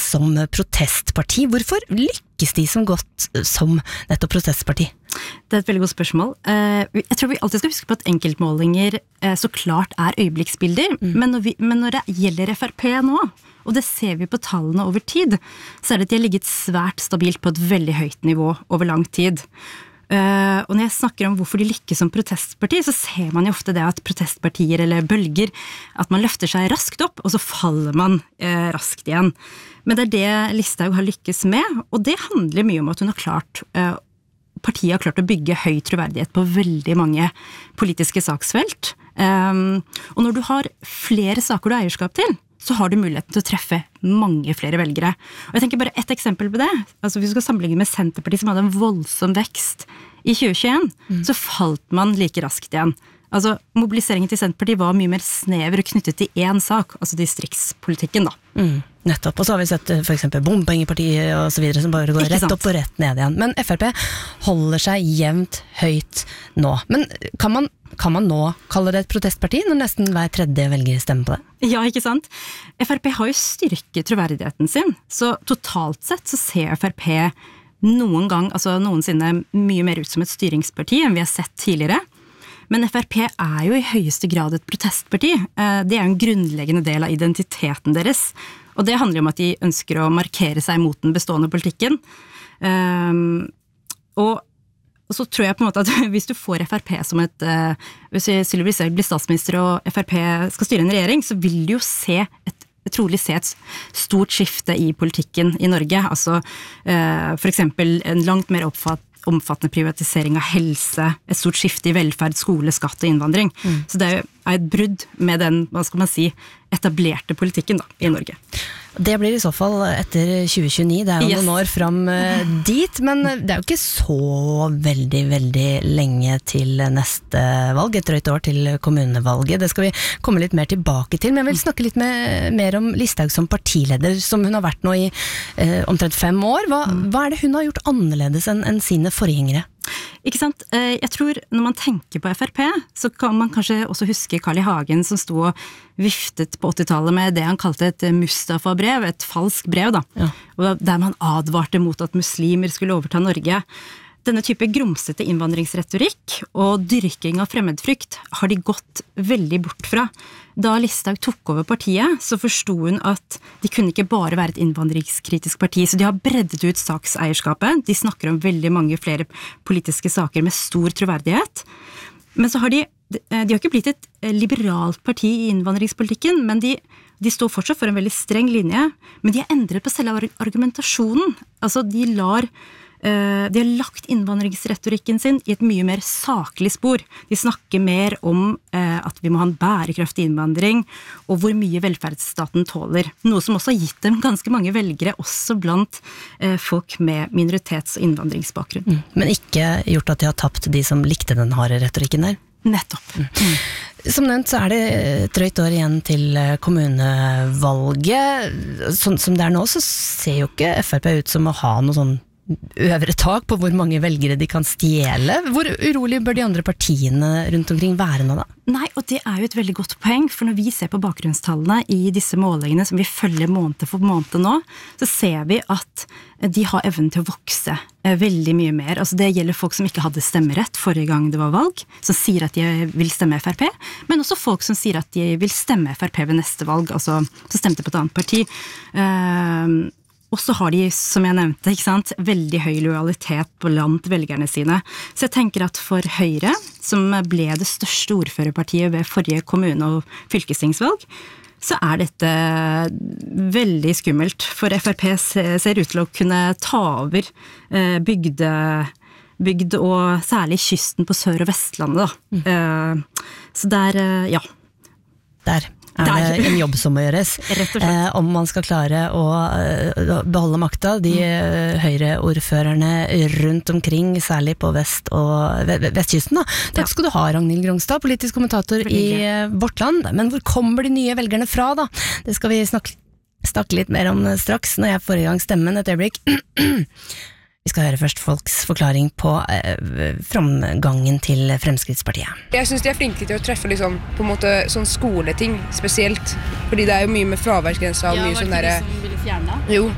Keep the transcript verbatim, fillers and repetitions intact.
som protestparti. Hvorfor lykkes de som godt som nettopp protestparti? Det er et veldig godt spørsmål. Jeg tror vi alltid skal huske på at enkeltmålinger så klart er øyeblikksbilder, mm. men, når vi, men når det gjelder F R P nå, og det ser vi på tallene over tid, så er det at de har ligget svært stabilt på et veldig høyt nivå over lang tid. Uh, og når jeg snakker om hvorfor de lykkes som protestparti, så ser man jo ofte det at protestpartier eller bølger, at man løfter seg raskt opp, og så faller man uh, raskt igjen. Men det er det Listhaug har lykkes med, og det handler mye om at hun har klart, uh, partiet har klart å bygge høy troverdighet på veldig mange politiske saksfelt. Um, og når du har flere saker du har eierskap til, så har du muligheten til å treffe mange flere velgere. Og jeg tenker bare ett eksempel på det. Altså hvis vi skal sammenligne med Senterpartiet som hadde en voldsom vekst i tjue tjueen, mm. så falt man like raskt igjen. Altså mobiliseringen til Senterpartiet var mye mer snever og knyttet til én sak, altså distriktspolitikken da. Mm, nettopp. Og så har vi sett for eksempel bompengepartiet og så videre som bare går rett opp og rett ned igjen. Men F R P holder seg jevnt høyt nå. Men kan man Kan man nå kalle det et protestparti når nesten hver tredje velger stemmer på det? Ja, ikke sant? F R P har jo styrket troverdigheten sin, så totalt sett så ser F R P noen gang, altså noensinne mye mer ut som et styringsparti enn vi har sett tidligere. Men F R P er jo i høyeste grad et protestparti. Det er jo en grunnleggende del av identiteten deres. Og det handler jo om at de ønsker å markere seg mot den bestående politikken. Og Og så tror jeg på en måte at hvis du får F R P som et, uh, hvis Sylvi Listhaug blir statsminister og F R P skal styre en regjering, så vil du jo se et, trolig se et stort skifte i politikken i Norge. Altså uh, for eksempel en langt mer oppfatt, omfattende privatisering av helse, et stort skifte i velferd, skole, skatt og innvandring. Mm. Så det er et brudd med den, hva skal man si, etablerte politikken da, i Norge. Det blir i så fall etter tjue tjueni, det er jo yes. noen år frem dit, men det er jo ikke så veldig, veldig lenge til neste valg, et drøyt år til kommunevalget. Det skal vi komme litt mer tilbake til, men jeg vil snakke litt med, mer om Listhaug som partileder, som hun har vært nå i eh, omtrent fem år. Hva, hva er det hun har gjort annerledes enn, enn sine forgjengere? Ikke sant? Jeg tror når man tenker på F R P, så kan man kanskje også huske Carl I. Hagen som sto og viftet på åttitallet med det han kalte et Mustafa-brev, et falsk brev da, ja. Og der man advarte mot at muslimer skulle overta Norge. Denne type grumsete innvandringsretorikk og dyrking av fremmedfrykt har de gått veldig bort fra. Da Listhaug tok over partiet, så forstod hun at de kunne ikke bare være et innvandringskritisk parti, så de har breddet ut sakseierskapet. De snakker om veldig mange flere politiske saker med stor troverdighet. Men så har de, de har ikke blitt et liberalt parti i innvandringspolitikken, men de, de står fortsatt for en veldig streng linje, men de har endret på selve argumentasjonen. Altså de lar De har lagt innvandringsretorikken sin i et mye mer saklig spor. De snakker mer om at vi må ha en bærekraftig innvandring, og hvor mye velferdsstaten tåler. Noe som også har gitt dem ganske mange velgere, også blant folk med minoritets- og innvandringsbakgrunn. Mm. Men ikke gjort at de har tapt de som likte den harde retorikken der? Nettopp. Mm. Som nevnt så er det et drøyt år igjen til kommunevalget. Sånn som det er nå, så ser jo ikke F R P ut som å ha noe sånn øvre tak på hvor mange velgere de kan stjele. Hvor urolig bør de andre partiene rundt omkring være nå da? Nei, og det er jo et veldig godt poeng, for når vi ser på bakgrunnstallene i disse målingene som vi følger måned for måned nå, så ser vi at de har evnen til å vokse veldig mye mer. Altså det gjelder folk som ikke hadde stemmerett forrige gang det var valg, som sier at de vil stemme F R P, men også folk som sier at de vil stemme F R P ved neste valg, altså som stemte på et annet parti. Uh, Og så har de, som jeg nevnte, ikke sant, veldig høy lojalitet blant velgerne sine. Så jeg tenker at for Høyre, som ble det største ordførerpartiet ved forrige kommune- og fylkestingsvalg, så er dette veldig skummelt. For F R P ser ut til å kunne ta over bygde, bygd og særlig kysten på Sør- og Vestlandet. Da. Mm. Så der, ja. Der. Er det en jobb som må gjøres eh, om man skal klare å uh, beholde makta, de uh, Høyre-ordførerne rundt omkring, særlig på vest- og vestkysten da. Takk skal du ha, Ragnhild Grongstad, politisk kommentator i uh, Vårt Land. Men hvor kommer de nye velgerne fra da? Det skal vi snakke, snakke litt mer om straks, når jeg får i gang stemmen et øyeblikk. Vi skal høre først folks forklaring på eh, framgangen til Fremskrittspartiet. Jeg synes de er flinke til å treffe liksom, på en måte sånn skoleting spesielt, fordi det er jo mye med fraværsgrensa og mye sånn der. Ja, var det ikke de som ville fjerne? Jo.